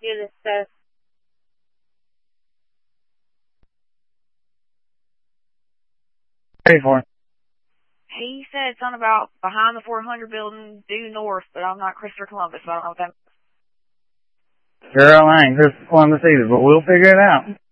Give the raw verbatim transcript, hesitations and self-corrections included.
do this stuff. Pay for it. He said something about behind the four hundred building due north, but I'm not Christopher Columbus, so I don't know what that means. Girl, I ain't Christopher Columbus either, but we'll figure it out.